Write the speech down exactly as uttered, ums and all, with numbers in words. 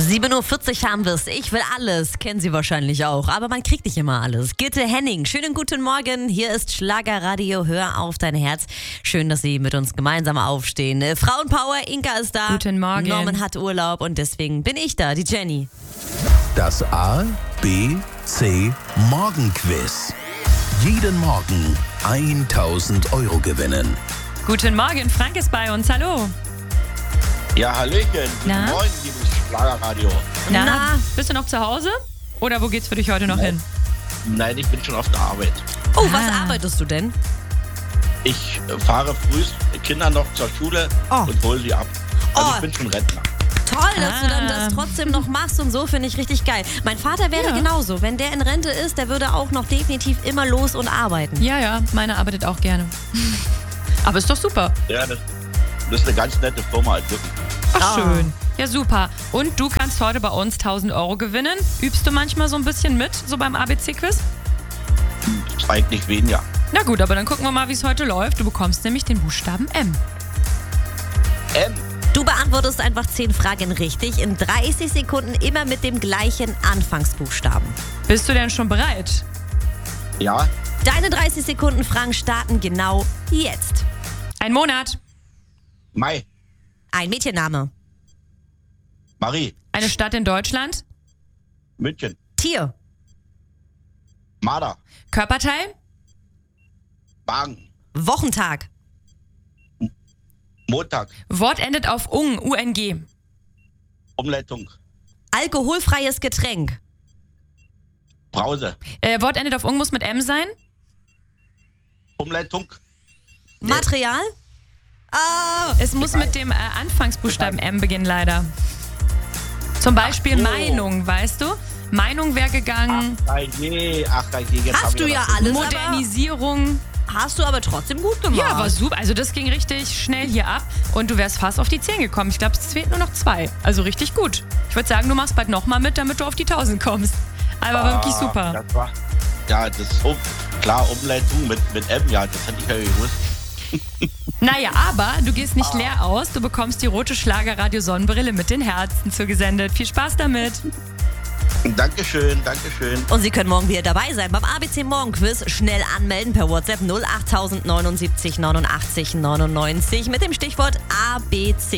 sieben Uhr vierzig haben wir es. Ich will alles. Kennen Sie wahrscheinlich auch. Aber man kriegt nicht immer alles. Gitte Henning, schönen guten Morgen. Hier ist Schlagerradio. Hör auf dein Herz. Schön, dass Sie mit uns gemeinsam aufstehen. Frauenpower, Inka ist da. Guten Morgen. Norman hat Urlaub und deswegen bin ich da, die Jenny. Das A, B, C Morgenquiz. Jeden Morgen tausend Euro gewinnen. Guten Morgen, Frank ist bei uns. Hallo. Ja, Hallöchen. Guten Na? Morgen, liebes Schlagerradio. Na, Na? bist du noch zu Hause? Oder wo geht's für dich heute noch hin? Nein, ich bin schon auf der Arbeit. Oh, was Ah. arbeitest du denn? Ich äh, fahre früh Kinder noch zur Schule Oh. und hole sie ab. Also Oh. ich bin schon Rentner. Toll, dass du dann Ah. das trotzdem noch machst und so, finde ich richtig geil. Mein Vater wäre Ja. genauso. Wenn der in Rente ist, der würde auch noch definitiv immer los und arbeiten. Ja, ja, meine arbeitet auch gerne. Aber ist doch super. Ja, das, das ist eine ganz nette Firma. Also wirklich. Ach, Ah. schön. Ja, super. Und du kannst heute bei uns tausend Euro gewinnen. Übst du manchmal so ein bisschen mit, so beim A B C-Quiz? Eigentlich weniger. Na gut, aber dann gucken wir mal, wie es heute läuft. Du bekommst nämlich den Buchstaben M. M. Du beantwortest einfach zehn Fragen richtig in dreißig Sekunden immer mit dem gleichen Anfangsbuchstaben. Bist du denn schon bereit? Ja. Deine dreißig Sekunden Fragen starten genau jetzt. Ein Monat, Mai. Ein Mädchenname. Marie. eine Stadt in Deutschland, München. Tier. Marder. Körperteil, Wagen. Wochentag. Montag. Wort endet auf ung, U N G. Umleitung. Alkoholfreies Getränk. Brause. Äh, Wort endet auf ung, muss mit M sein. Umleitung. Material. Ah, Es muss mit dem äh, Anfangsbuchstaben M beginnen, leider. Zum Beispiel Ach so. Meinung, weißt du? Meinung wäre gegangen. Ach je, ach je. Jetzt Hast haben du wir ja das. alles, Modernisierung. aber hast du aber trotzdem gut gemacht. Ja, war super. Also das ging richtig schnell hier ab und du wärst fast auf die zehn gekommen. Ich glaube, es fehlt nur noch zwei. Also richtig gut. Ich würde sagen, du machst bald nochmal mit, damit du auf die tausend kommst. Aber Ah, wirklich super. Das war, ja, das ist so klar, Umleitung mit, mit M, ja, das hätte ich ja gewusst. Naja, aber du gehst nicht leer aus. Du bekommst die rote Schlagerradio-Sonnenbrille mit den Herzen zugesendet. Viel Spaß damit. Dankeschön, Dankeschön. Und Sie können morgen wieder dabei sein beim A B C Morgenquiz. Schnell anmelden per WhatsApp null acht neunundsiebzig neunundachtzig neunundneunzig mit dem Stichwort A B C.